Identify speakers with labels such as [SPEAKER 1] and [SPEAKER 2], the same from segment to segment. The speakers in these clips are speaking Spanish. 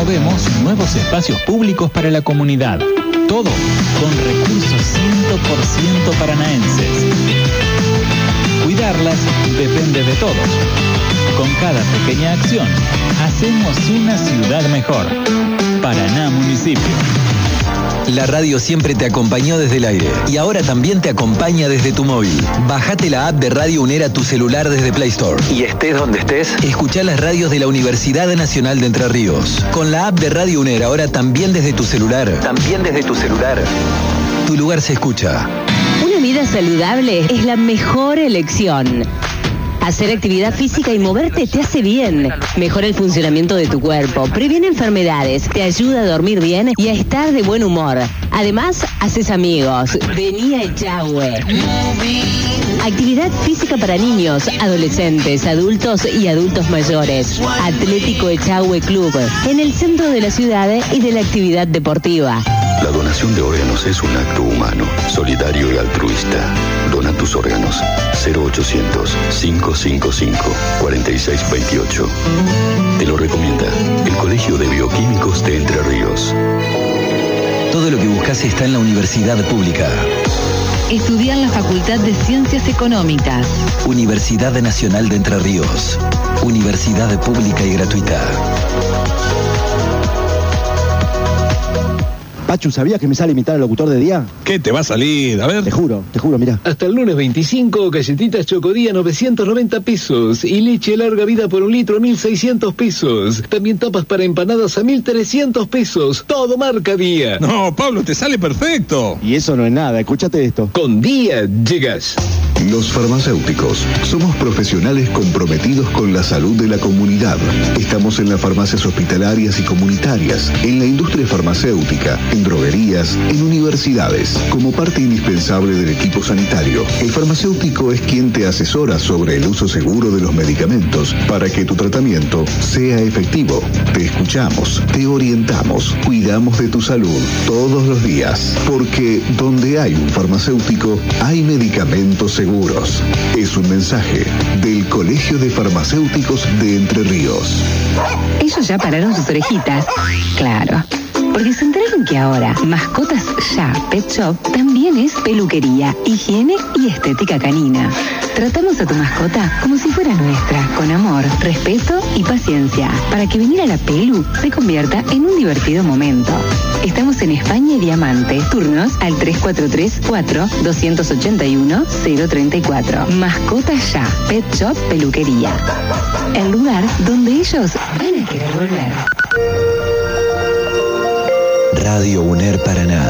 [SPEAKER 1] promovemos nuevos espacios públicos para la comunidad. Todo con recursos 100% paranaenses. Cuidarlas depende de todos. Con cada pequeña acción, hacemos una ciudad mejor. Paraná Municipio.
[SPEAKER 2] La radio siempre te acompañó desde el aire y ahora también te acompaña desde tu móvil. Bájate la app de Radio UNER a tu celular desde Play Store. Y estés donde estés, escuchá las radios de la Universidad Nacional de Entre Ríos. Con la app de Radio UNER ahora también desde tu celular. Tu lugar se escucha.
[SPEAKER 3] Una vida saludable es la mejor elección. Hacer actividad física y moverte te hace bien. Mejora el funcionamiento de tu cuerpo, previene enfermedades, te ayuda a dormir bien y a estar de buen humor. Además, haces amigos. Vení a Echagüe. Actividad física para niños, adolescentes, adultos y adultos mayores. Atlético Echagüe Club, en el centro de la ciudad y de la actividad deportiva.
[SPEAKER 4] La donación de órganos es un acto humano, solidario y altruista. Dona tus órganos. 0800-555-4628. Te lo recomienda el Colegio de Bioquímicos de Entre Ríos.
[SPEAKER 2] Todo lo que buscas está en la universidad pública.
[SPEAKER 5] Estudia en la Facultad de Ciencias Económicas.
[SPEAKER 2] Universidad Nacional de Entre Ríos. Universidad pública y gratuita.
[SPEAKER 6] Pachu, ¿sabías que me sale imitar al locutor de día?
[SPEAKER 7] ¿Qué te va a salir? A ver.
[SPEAKER 6] Te juro, mirá.
[SPEAKER 8] Hasta el lunes 25, galletitas Chocodía 990 pesos y leche larga vida por 1 litro 1.600 pesos. También tapas para empanadas a 1.300 pesos. Todo marca Día.
[SPEAKER 7] No, Pablo, te sale perfecto.
[SPEAKER 6] Y eso no es nada, escúchate esto.
[SPEAKER 8] Con Día llegas.
[SPEAKER 4] Los farmacéuticos somos profesionales comprometidos con la salud de la comunidad. Estamos en las farmacias hospitalarias y comunitarias, en la industria farmacéutica, en droguerías, en universidades. Como parte indispensable del equipo sanitario, el farmacéutico es quien te asesora sobre el uso seguro de los medicamentos para que tu tratamiento sea efectivo. Te escuchamos, te orientamos, cuidamos de tu salud todos los días, porque donde hay un farmacéutico, hay medicamentos seguros. Es un mensaje del Colegio de Farmacéuticos de Entre Ríos.
[SPEAKER 5] Ellos ya pararon sus orejitas. Claro. Porque se enteraron que ahora Mascotas Ya Pet Shop también es peluquería, higiene y estética canina. Tratamos a tu mascota como si fuera nuestra, con amor, respeto y paciencia, para que venir a la pelu se convierta en un divertido momento. Estamos en España y Diamante. Turnos al 343-4-281-034. Mascotas Ya Pet Shop Peluquería. El lugar donde ellos van a querer volver.
[SPEAKER 2] Radio UNER Paraná.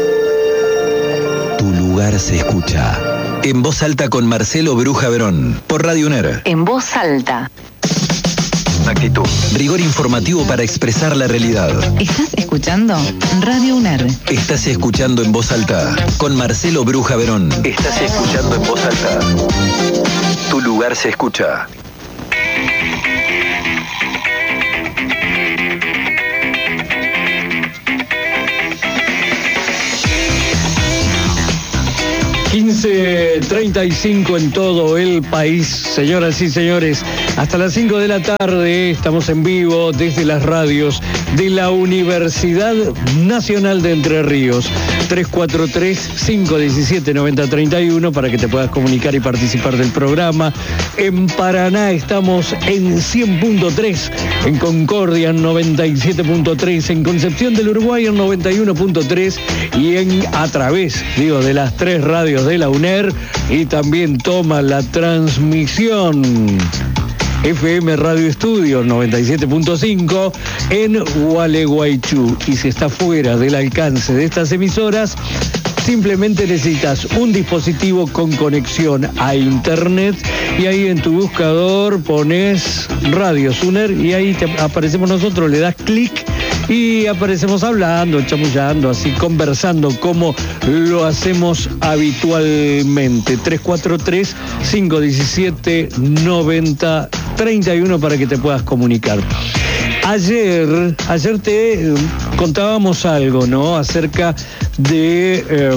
[SPEAKER 2] Tu lugar se escucha. En voz alta con Marcelo Bruja Verón. Por Radio UNER.
[SPEAKER 5] En voz alta.
[SPEAKER 2] Actitud. Rigor informativo para expresar la realidad.
[SPEAKER 5] ¿Estás escuchando? Radio UNER.
[SPEAKER 2] Estás escuchando en voz alta con Marcelo Bruja Verón. Estás escuchando en voz alta. Tu lugar se escucha.
[SPEAKER 8] ...15:35 en todo el país, señoras y señores. Hasta las 5 de la tarde estamos en vivo desde las radios de la Universidad Nacional de Entre Ríos. 343-517-9031 para que te puedas comunicar y participar del programa. En Paraná estamos en 100.3, en Concordia en 97.3, en Concepción del Uruguay en 91.3 y a través, de las 3 radios de la UNER, y también toma la transmisión FM Radio Estudio 97.5 en Gualeguaychú. Y si está fuera del alcance de estas emisoras, simplemente necesitas un dispositivo con conexión a internet y ahí en tu buscador pones Radio UNER y ahí te aparecemos nosotros, le das clic y aparecemos hablando, chamullando, así conversando como lo hacemos habitualmente. 343-517-9031 para que te puedas comunicar. Ayer te contábamos algo, ¿no? Acerca de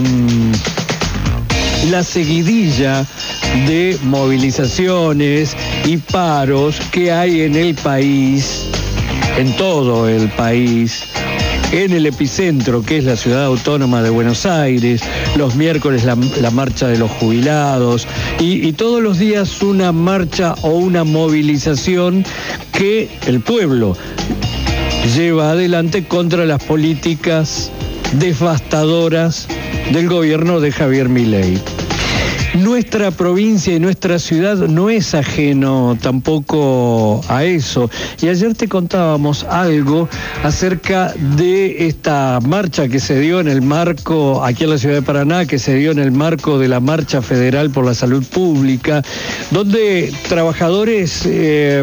[SPEAKER 8] la seguidilla de movilizaciones y paros que hay en el país en todo el país, en el epicentro, que es la ciudad autónoma de Buenos Aires, los miércoles la marcha de los jubilados y todos los días una marcha o una movilización que el pueblo lleva adelante contra las políticas devastadoras del gobierno de Javier Milei. Nuestra provincia y nuestra ciudad no es ajeno tampoco a eso. Y ayer te contábamos algo acerca de esta marcha que se dio en el marco, aquí en la ciudad de Paraná, que se dio en el marco de la Marcha Federal por la Salud Pública, donde trabajadores que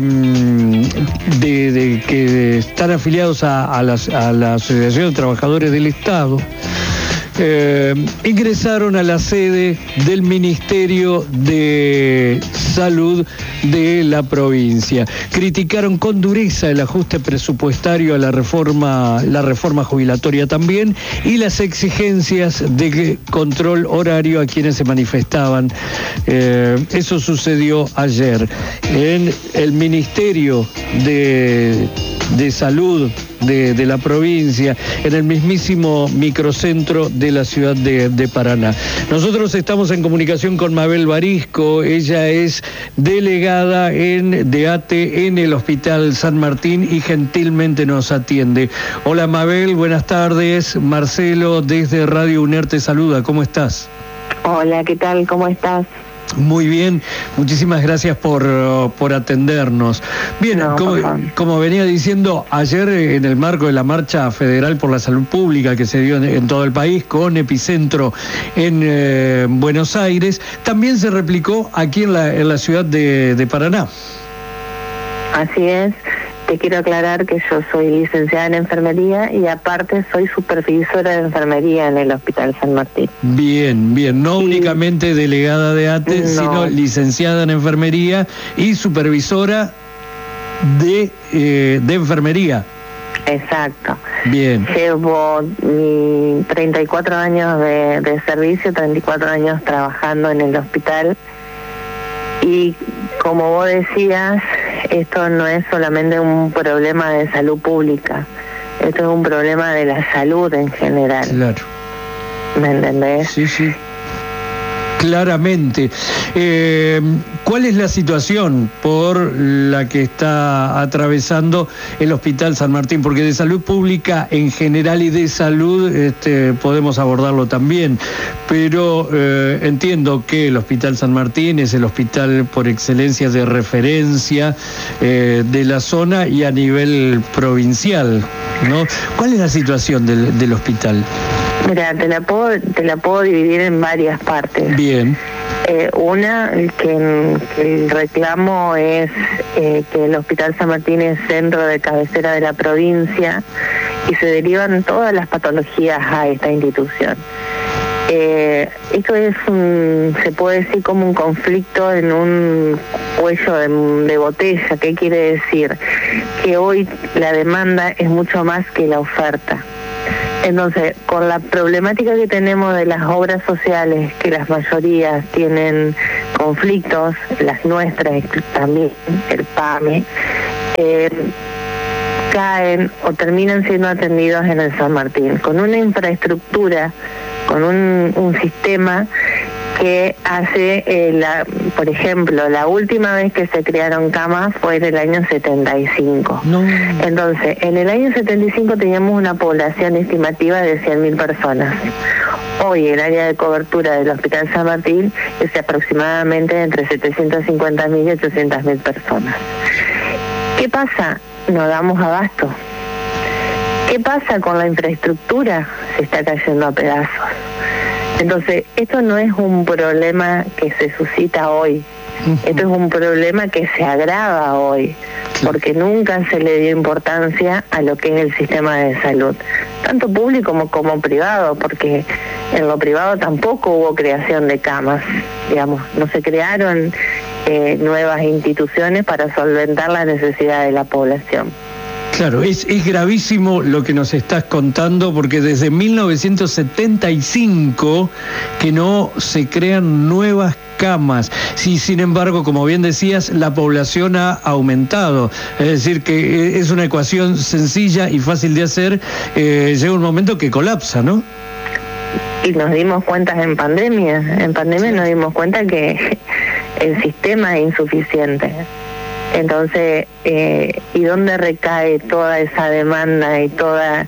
[SPEAKER 8] están afiliados a la Asociación de Trabajadores del Estado, ingresaron a la sede del Ministerio de Salud de la provincia. Criticaron con dureza el ajuste presupuestario a la reforma jubilatoria también y las exigencias de control horario a quienes se manifestaban. Eso sucedió ayer en el Ministerio de Salud de la provincia, en el mismísimo microcentro de la ciudad de Paraná. Nosotros estamos en comunicación con Mabel Barisco, ella es delegada de ATE en el Hospital San Martín y gentilmente nos atiende. Hola Mabel, buenas tardes. Marcelo desde Radio UNER te saluda, ¿cómo estás?
[SPEAKER 9] Hola, ¿qué tal? ¿Cómo estás?
[SPEAKER 8] Muy bien, muchísimas gracias por atendernos. Bien,
[SPEAKER 9] no,
[SPEAKER 8] como venía diciendo, ayer en el marco de la Marcha Federal por la Salud Pública que se dio en todo el país, con epicentro en Buenos Aires, también se replicó aquí en la ciudad de Paraná.
[SPEAKER 9] Así es. Te quiero aclarar que yo soy licenciada en enfermería y aparte soy supervisora de enfermería en el Hospital San Martín.
[SPEAKER 8] Bien, no únicamente delegada de ATE, sino licenciada en enfermería y supervisora de enfermería.
[SPEAKER 9] Exacto.
[SPEAKER 8] Bien.
[SPEAKER 9] Llevo 34 años de servicio, 34 años trabajando en el hospital y como vos decías, esto no es solamente un problema de salud pública, esto es un problema de la salud en general.
[SPEAKER 8] Claro.
[SPEAKER 9] ¿Me entendés?
[SPEAKER 8] Sí. Claramente. ¿Cuál es la situación por la que está atravesando el Hospital San Martín? Porque de salud pública en general y de salud podemos abordarlo también, pero entiendo que el Hospital San Martín es el hospital por excelencia de referencia de la zona y a nivel provincial, ¿no? ¿Cuál es la situación del hospital?
[SPEAKER 9] Mira, te la puedo dividir en varias partes.
[SPEAKER 8] Bien.
[SPEAKER 9] Una, que el reclamo es que el Hospital San Martín es centro de cabecera de la provincia y se derivan todas las patologías a esta institución. Esto es se puede decir como un conflicto en un cuello de botella. ¿Qué quiere decir? Que hoy la demanda es mucho más que la oferta. Entonces, con la problemática que tenemos de las obras sociales, que las mayorías tienen conflictos, las nuestras también, el PAMI, caen o terminan siendo atendidos en el San Martín, con una infraestructura, con un sistema que hace, por ejemplo, la última vez que se crearon camas fue en el año 75.
[SPEAKER 8] No.
[SPEAKER 9] Entonces, en el año 75 teníamos una población estimativa de 100.000 personas. Hoy el área de cobertura del Hospital San Martín es aproximadamente entre 750.000 y 800.000 personas. ¿Qué pasa? No damos abasto. ¿Qué pasa con la infraestructura? Se está cayendo a pedazos. Entonces, esto no es un problema que se suscita hoy, esto es un problema que se agrava hoy, porque nunca se le dio importancia a lo que es el sistema de salud, tanto público como privado, porque en lo privado tampoco hubo creación de camas, digamos, no se crearon nuevas instituciones para solventar la necesidad de la población.
[SPEAKER 8] Claro, es gravísimo lo que nos estás contando, porque desde 1975 que no se crean nuevas camas. Sí, sin embargo, como bien decías, la población ha aumentado. Es decir, que es una ecuación sencilla y fácil de hacer. Llega un momento que colapsa, ¿no?
[SPEAKER 9] Y nos dimos cuenta en pandemia. En pandemia nos dimos cuenta que el sistema es insuficiente. Entonces, ¿y dónde recae toda esa demanda y toda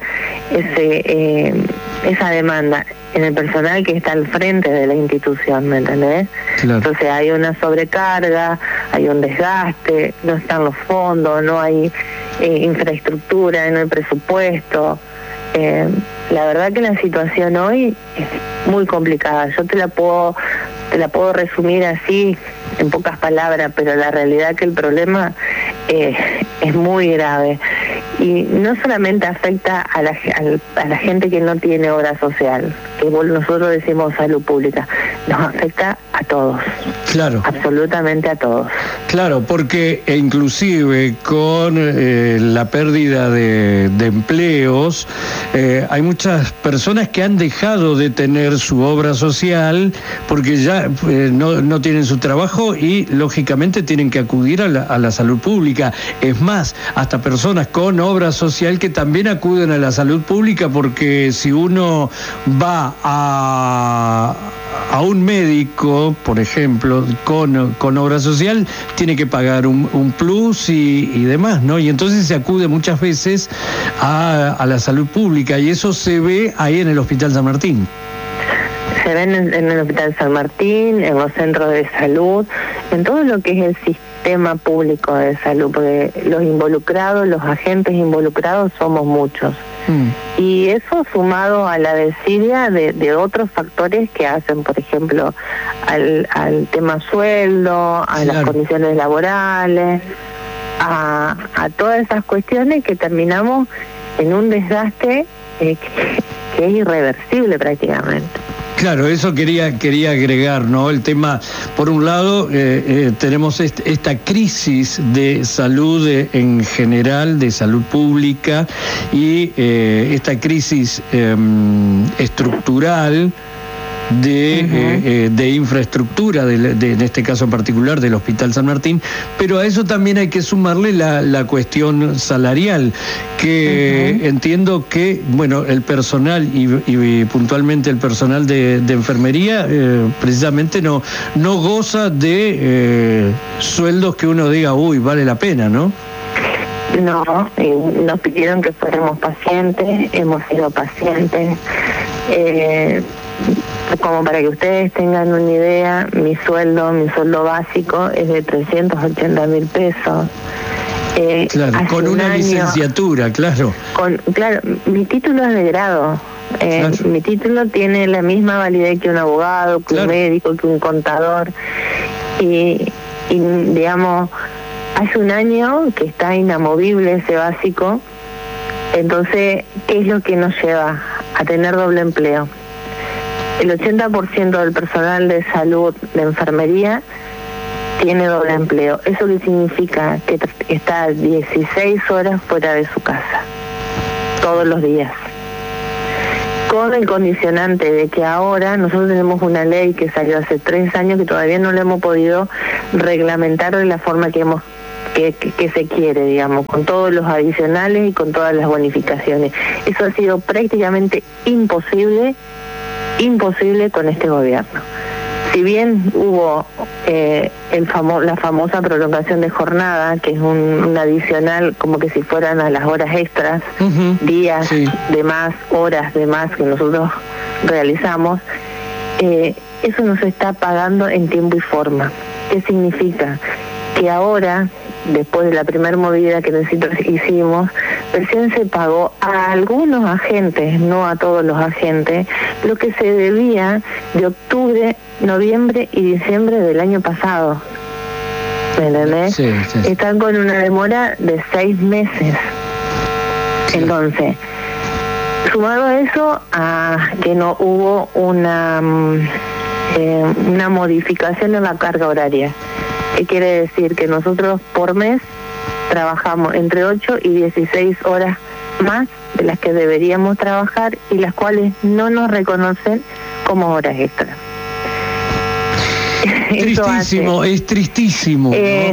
[SPEAKER 9] esa demanda? En el personal que está al frente de la institución, ¿me entendés? Claro. Entonces hay una sobrecarga, hay un desgaste, no están los fondos, no hay infraestructura, no hay presupuesto. La verdad que la situación hoy es muy complicada. Yo te la puedo resumir así, en pocas palabras, pero la realidad que el problema es muy grave. Y no solamente afecta a la gente que no tiene obra social, que nosotros decimos salud pública, nos afecta a todos. Claro. Absolutamente a todos.
[SPEAKER 8] Claro, porque inclusive con la pérdida de empleos, hay muchas personas que han dejado de tener su obra social porque ya no tienen su trabajo y lógicamente tienen que acudir a la salud pública. Es más, hasta personas con obra social que también acuden a la salud pública, porque si uno va a un médico, por ejemplo, con obra social, tiene que pagar un plus y demás, ¿no? Y entonces se acude muchas veces a la salud pública, y eso se ve ahí en el Hospital San Martín.
[SPEAKER 9] Se ven en el Hospital San Martín, en los centros de salud, en todo lo que es el sistema público de salud, porque los involucrados, los agentes involucrados somos muchos. Y eso sumado a la desidia de otros factores que hacen, por ejemplo, al tema sueldo, a las condiciones laborales, a todas esas cuestiones que terminamos en un desgaste que es irreversible prácticamente.
[SPEAKER 8] Claro, eso quería agregar, ¿no? El tema, por un lado, tenemos esta crisis de salud en general, de salud pública, y esta crisis estructural de infraestructura, en este caso en particular del Hospital San Martín, pero a eso también hay que sumarle la cuestión salarial, que entiendo que, bueno, el personal y puntualmente el personal de enfermería precisamente no goza de sueldos que uno diga, uy, vale la pena, ¿no?
[SPEAKER 9] No, nos pidieron que fuéramos pacientes, hemos sido pacientes. Como para que ustedes tengan una idea, mi sueldo básico es de 380.000 pesos.
[SPEAKER 8] Claro, con una licenciatura, claro.
[SPEAKER 9] Claro, mi título es de grado. Claro. Mi título tiene la misma validez que un abogado, que un médico, que un contador. Y digamos, hace un año que está inamovible ese básico. Entonces, ¿qué es lo que nos lleva a tener doble empleo? El 80% del personal de salud, de enfermería, tiene doble empleo. ¿Eso qué significa? Que está 16 horas fuera de su casa, todos los días. Con el condicionante de que ahora nosotros tenemos una ley que salió hace 3 años que todavía no la hemos podido reglamentar de la forma que se quiere, digamos, con todos los adicionales y con todas las bonificaciones. Eso ha sido prácticamente imposible con este gobierno. Si bien hubo la famosa prolongación de jornada, que es un adicional, como que si fueran a las horas extras, días de más, horas de más que nosotros realizamos, eso nos está pagando en tiempo y forma. ¿Qué significa? Que ahora, después de la primera movida que nosotros hicimos, recién se pagó a algunos agentes, no a todos los agentes, lo que se debía de octubre, noviembre y diciembre del año pasado. ¿Me entendés? Sí. Están con una demora de 6 meses. Sí. Entonces, sumado a eso, a que no hubo una modificación en la carga horaria. ¿Qué quiere decir? Que nosotros por mes trabajamos entre 8 y 16 horas más de las que deberíamos trabajar y las cuales no nos reconocen como horas extras.
[SPEAKER 8] Tristísimo, es tristísimo.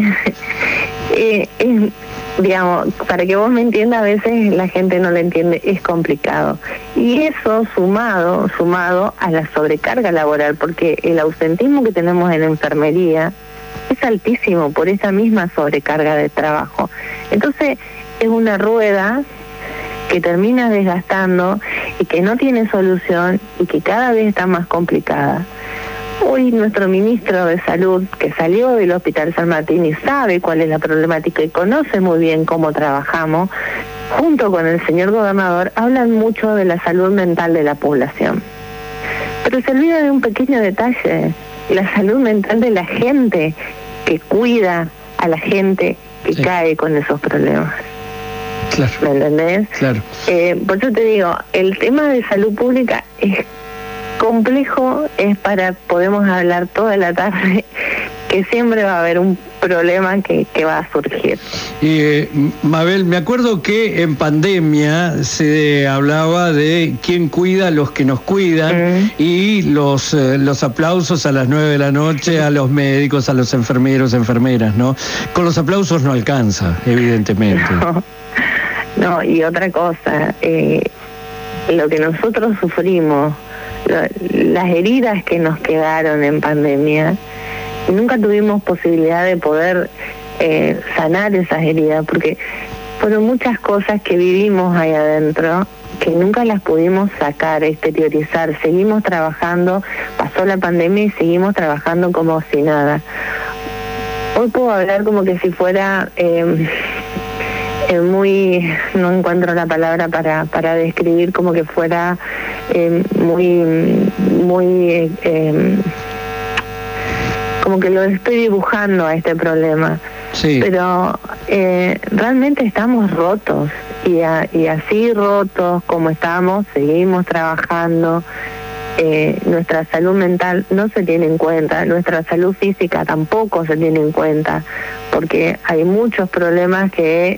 [SPEAKER 9] Digamos, para que vos me entiendas, a veces la gente no lo entiende, es complicado. Y eso sumado a la sobrecarga laboral, porque el ausentismo que tenemos en la enfermería es altísimo por esa misma sobrecarga de trabajo. Entonces es una rueda que termina desgastando y que no tiene solución y que cada vez está más complicada. Hoy nuestro ministro de Salud, que salió del Hospital San Martín y sabe cuál es la problemática y conoce muy bien cómo trabajamos, junto con el señor gobernador, hablan mucho de la salud mental de la población. Pero se olvida de un pequeño detalle, la salud mental de la gente que cuida a la gente que cae con esos problemas.
[SPEAKER 8] Claro.
[SPEAKER 9] ¿Me entendés?
[SPEAKER 8] Claro.
[SPEAKER 9] Por eso te digo, el tema de salud pública es complejo, podemos hablar toda la tarde, que siempre va a haber un problema que va a surgir.
[SPEAKER 8] Mabel, me acuerdo que en pandemia se hablaba de quién cuida a los que nos cuidan y los aplausos a las 9 de la noche a los médicos, a los enfermeros, enfermeras, ¿no? Con los aplausos no alcanza, evidentemente.
[SPEAKER 9] No, y otra cosa, lo que nosotros sufrimos, las heridas que nos quedaron en pandemia, nunca tuvimos posibilidad de poder sanar esas heridas, porque fueron muchas cosas que vivimos ahí adentro que nunca las pudimos sacar, exteriorizar. Seguimos trabajando, pasó la pandemia y seguimos trabajando como si nada. Hoy puedo hablar como que si fuera muy, no encuentro la palabra para describir, como que fuera como que lo estoy dibujando a este problema. Sí. Pero realmente estamos rotos y así rotos como estamos, seguimos trabajando. Nuestra salud mental no se tiene en cuenta, nuestra salud física tampoco se tiene en cuenta, porque hay muchos problemas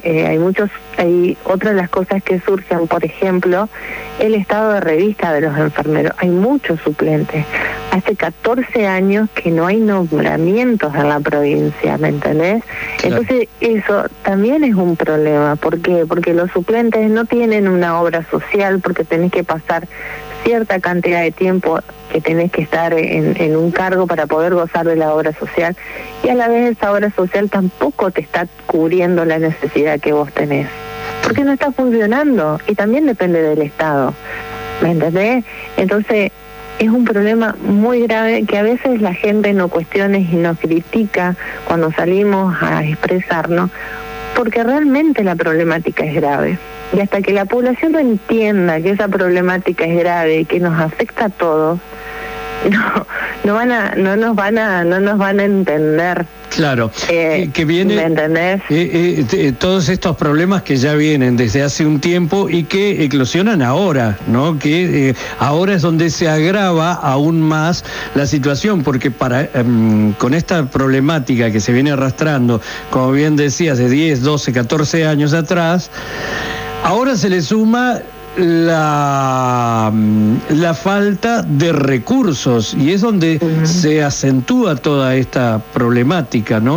[SPEAKER 9] hay otras de las cosas que surgen, por ejemplo, el estado de revista de los enfermeros. Hay muchos suplentes. Hace 14 años que no hay nombramientos en la provincia, ¿me entendés? Claro. Entonces eso también es un problema. ¿Por qué? Porque los suplentes no tienen una obra social, porque tenés que pasar cierta cantidad de tiempo que tenés que estar en un cargo para poder gozar de la obra social, y a la vez esa obra social tampoco te está cubriendo la necesidad que vos tenés, porque no está funcionando, y también depende del Estado, ¿me entendés? Entonces es un problema muy grave que a veces la gente no cuestiona y nos critica cuando salimos a expresarnos, porque realmente la problemática es grave. Y hasta que la población no entienda que esa problemática es grave y que nos afecta a todos, no nos van a entender.
[SPEAKER 8] Claro, que viene,
[SPEAKER 9] ¿me entendés?
[SPEAKER 8] Todos estos problemas que ya vienen desde hace un tiempo y que eclosionan ahora, ¿no? Que ahora es donde se agrava aún más la situación, porque con esta problemática que se viene arrastrando, como bien decías, de 10, 12, 14 años atrás, ahora se le suma la falta de recursos, y es donde se acentúa toda esta problemática, ¿no?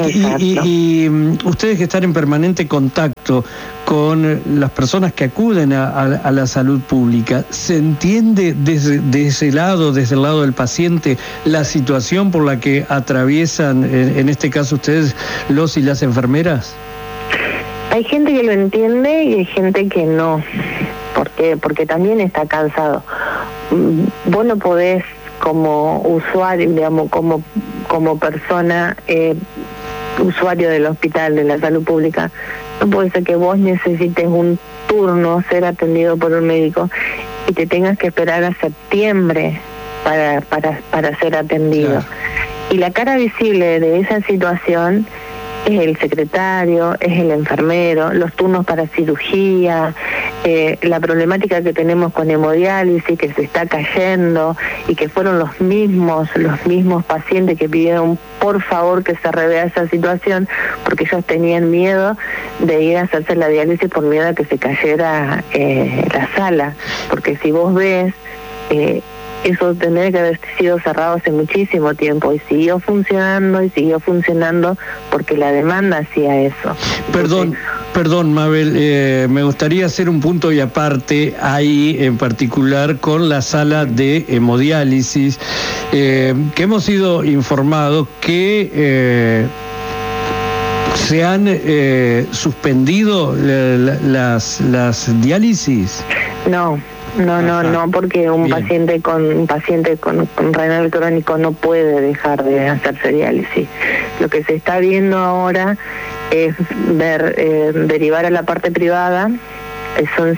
[SPEAKER 8] Y ustedes que están en permanente contacto con las personas que acuden a la salud pública, ¿se entiende desde ese lado, desde el lado del paciente, la situación por la que atraviesan, en este caso ustedes, los y las enfermeras?
[SPEAKER 9] Hay gente que lo entiende y hay gente que no. ¿Por qué? Porque también está cansado. Vos no podés, como usuario, digamos, como persona, usuario del hospital, de la salud pública, no puede ser que vos necesites un turno, ser atendido por un médico, y te tengas que esperar a septiembre para ser atendido. Claro. Y la cara visible de esa situación es el secretario, es el enfermero, los turnos para cirugía, la problemática que tenemos con hemodiálisis, que se está cayendo, y que fueron los mismos pacientes que pidieron por favor que se revea esa situación, porque ellos tenían miedo de ir a hacerse la diálisis por miedo a que se cayera la sala, porque si vos ves eso tendría que haber sido cerrado hace muchísimo tiempo y siguió funcionando porque la demanda hacía eso.
[SPEAKER 8] Perdón, Mabel, me gustaría hacer un punto y aparte ahí en particular con la sala de hemodiálisis, que hemos sido informados que se han suspendido las diálisis.
[SPEAKER 9] No, porque un paciente con renal crónico no puede dejar de hacerse diálisis. Lo que se está viendo ahora es derivar a la parte privada. Son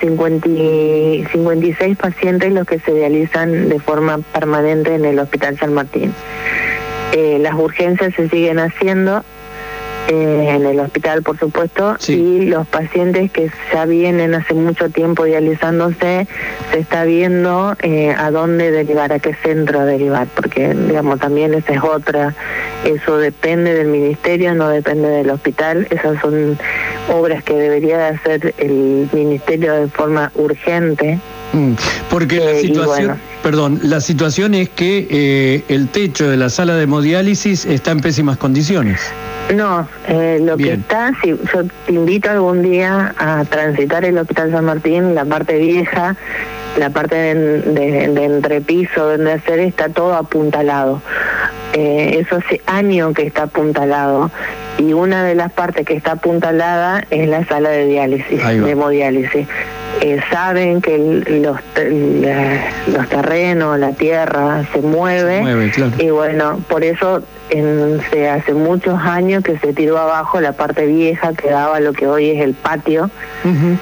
[SPEAKER 9] 56 pacientes los que se dializan de forma permanente en el Hospital San Martín. Las urgencias se siguen haciendo en el hospital, por supuesto, sí. Y los pacientes que ya vienen hace mucho tiempo dializándose, se está viendo a dónde derivar, a qué centro derivar, porque digamos también esa es otra, eso depende del ministerio, no depende del hospital. Esas son obras que debería de hacer el ministerio de forma urgente.
[SPEAKER 8] Porque la situación, la situación es que el techo de la sala de hemodiálisis está en pésimas condiciones.
[SPEAKER 9] No, lo que está, si yo te invito algún día a transitar el Hospital San Martín, la parte vieja, la parte de entrepiso, donde hacer, está todo apuntalado. Eso hace años que está apuntalado. Y una de las partes que está apuntalada es la sala de diálisis, de hemodiálisis. Saben que los terrenos, la tierra se mueve, claro. Y bueno, por eso hace muchos años que se tiró abajo la parte vieja que daba lo que hoy es el patio. Uh-huh.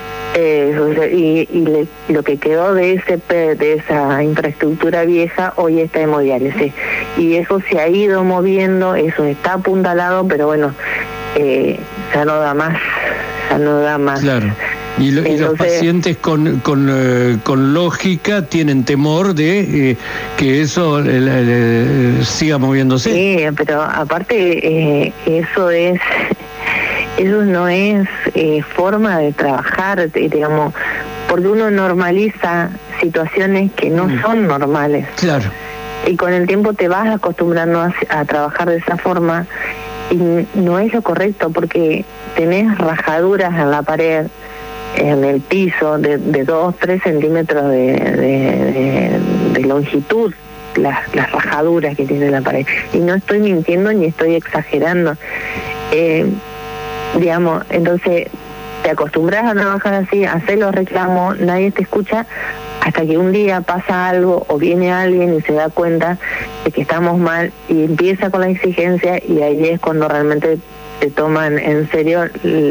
[SPEAKER 9] Lo que quedó de esa infraestructura vieja hoy está hemodiálisis, y eso se ha ido moviendo, eso está apuntalado, pero bueno, ya no da más.
[SPEAKER 8] Claro. Y los pacientes con lógica tienen temor de que eso siga moviéndose.
[SPEAKER 9] Sí, pero aparte eso no es forma de trabajar, digamos, porque uno normaliza situaciones que no son normales. Claro. Y con el tiempo te vas acostumbrando a trabajar de esa forma, y no es lo correcto, porque tenés rajaduras en la pared, en el piso, de 2-3 centímetros de longitud, las rajaduras que tiene la pared. Y no estoy mintiendo ni estoy exagerando. Digamos, entonces te acostumbras a trabajar así, hacer los reclamos, nadie te escucha, hasta que un día pasa algo o viene alguien y se da cuenta de que estamos mal y empieza con la exigencia, y ahí es cuando realmente te toman en serio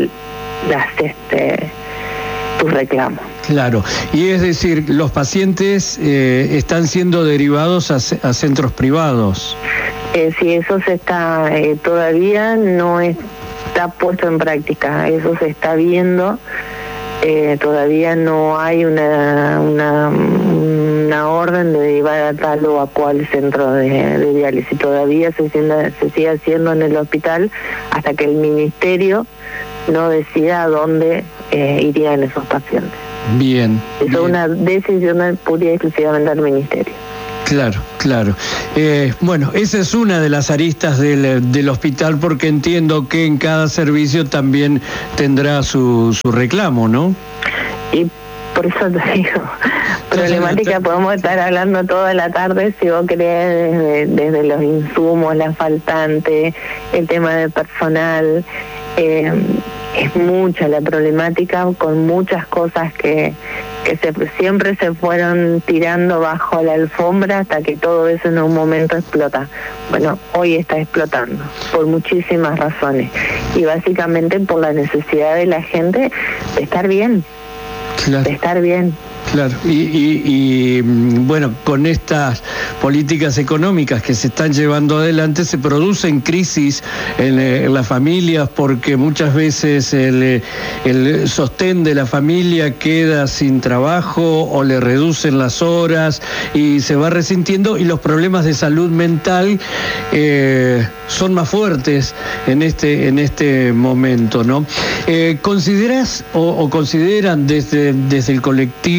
[SPEAKER 9] tus reclamos.
[SPEAKER 8] Claro, y es decir, los pacientes están siendo derivados a centros privados.
[SPEAKER 9] Sí, eso se está, todavía no está puesto en práctica, eso se está viendo. Todavía no hay una orden de derivar a tal o a cual centro de diálisis. Todavía se sigue haciendo en el hospital hasta que el ministerio no decida a dónde irían esos pacientes.
[SPEAKER 8] Bien.
[SPEAKER 9] Eso es una decisión pura y exclusivamente del ministerio.
[SPEAKER 8] Claro. Bueno, esa es una de las aristas del hospital, porque entiendo que en cada servicio también tendrá su reclamo, ¿no?
[SPEAKER 9] Y por eso te digo, problemática podemos estar hablando toda la tarde, si vos querés, desde los insumos, la faltante, el tema del personal. Es mucha la problemática, con muchas cosas que siempre se fueron tirando bajo la alfombra hasta que todo eso en un momento explota. Bueno, hoy está explotando por muchísimas razones, y básicamente por la necesidad de la gente de estar bien. Claro. De estar bien.
[SPEAKER 8] Claro, y bueno, con estas políticas económicas que se están llevando adelante, se producen crisis en las familias, porque muchas veces el sostén de la familia queda sin trabajo o le reducen las horas y se va resintiendo, y los problemas de salud mental son más fuertes en este momento, ¿no? ¿Consideras o consideran desde el colectivo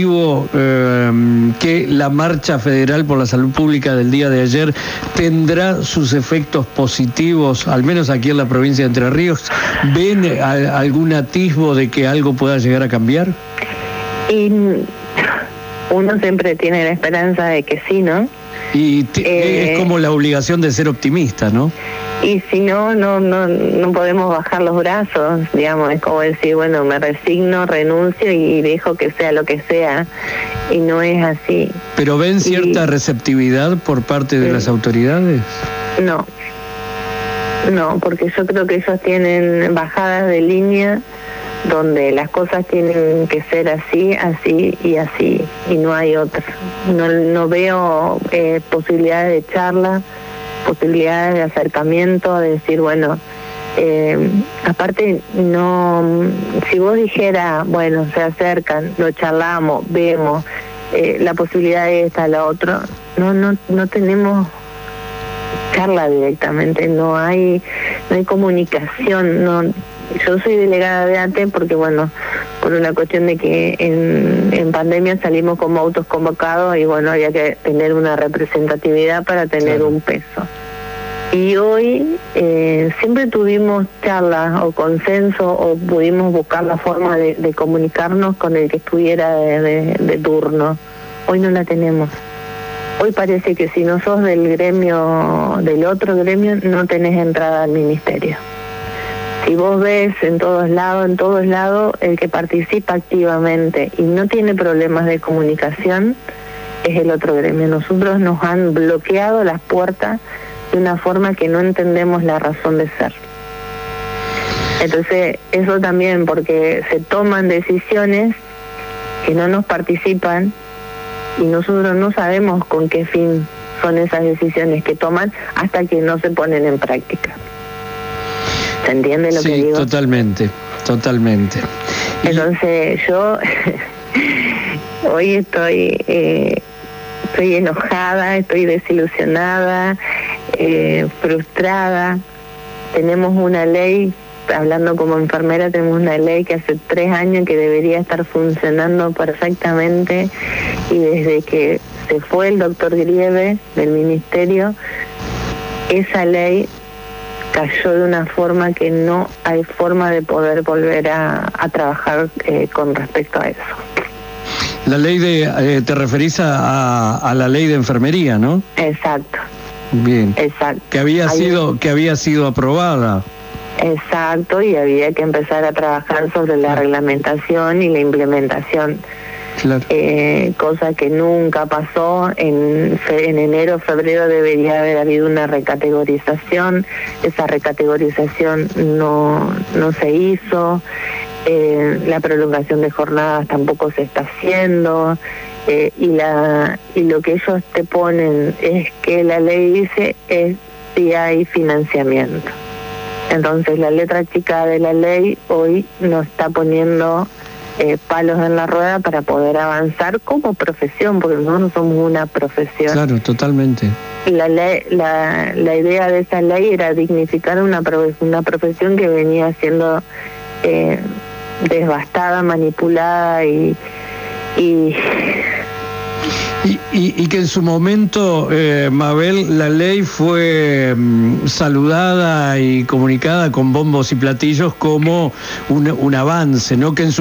[SPEAKER 8] positivo que la marcha federal por la salud pública del día de ayer tendrá sus efectos positivos, al menos aquí en la provincia de Entre Ríos? ¿Ven algún atisbo de que algo pueda llegar a cambiar?
[SPEAKER 9] Y uno siempre tiene la esperanza de que sí, ¿no?
[SPEAKER 8] Y es como la obligación de ser optimista, ¿no?
[SPEAKER 9] Y si no podemos bajar los brazos, digamos, es como decir, bueno, me resigno, renuncio y dejo que sea lo que sea, y no es así.
[SPEAKER 8] ¿Pero ven cierta receptividad por parte de las autoridades?
[SPEAKER 9] No, porque yo creo que ellos tienen bajadas de línea donde las cosas tienen que ser así, así y así, y no hay otra. No veo posibilidades de charla, posibilidades de acercamiento, de decir, bueno, aparte si vos dijeras, bueno, se acercan, lo charlamos, vemos, la posibilidad de esta, la otra, no tenemos charla directamente, no hay comunicación, yo soy delegada de ATE porque, bueno, por una cuestión de que en pandemia salimos como autos convocados y, bueno, había que tener una representatividad para tener un peso. Y hoy siempre tuvimos charlas o consenso o pudimos buscar la forma de comunicarnos con el que estuviera de turno. Hoy no la tenemos. Hoy parece que si no sos del otro gremio, no tenés entrada al ministerio. Si vos ves en todos lados, el que participa activamente y no tiene problemas de comunicación es el otro gremio. Nosotros nos han bloqueado las puertas de una forma que no entendemos la razón de ser. Entonces, eso también, porque se toman decisiones que no nos participan y nosotros no sabemos con qué fin son esas decisiones que toman hasta que no se ponen en práctica. ¿Se entiende lo que digo?
[SPEAKER 8] Sí, totalmente.
[SPEAKER 9] Entonces yo hoy estoy enojada, estoy desilusionada, frustrada. Tenemos una ley, hablando como enfermera, tenemos una ley que hace 3 años que debería estar funcionando perfectamente, y desde que se fue el doctor Grieve del ministerio, esa ley cayó de una forma que no hay forma de poder volver a trabajar con respecto a eso.
[SPEAKER 8] La ley te referís a la ley de enfermería, ¿no?
[SPEAKER 9] Exacto.
[SPEAKER 8] Bien.
[SPEAKER 9] Exacto.
[SPEAKER 8] Que había sido aprobada.
[SPEAKER 9] Exacto, y había que empezar a trabajar sobre la reglamentación y la implementación.
[SPEAKER 8] Claro.
[SPEAKER 9] Cosa que nunca pasó. En enero, febrero debería haber habido una recategorización. Esa recategorización no se hizo. La prolongación de jornadas tampoco se está haciendo. Y lo que ellos te ponen es que la ley dice es si hay financiamiento. Entonces la letra chica de la ley hoy nos está poniendo palos en la rueda para poder avanzar como profesión, porque nosotros somos una profesión.
[SPEAKER 8] Claro, totalmente.
[SPEAKER 9] La idea de esa ley era dignificar una profesión que venía siendo devastada, manipulada y
[SPEAKER 8] que en su momento, Mabel, la ley fue saludada y comunicada con bombos y platillos como un avance, ¿no? Que en su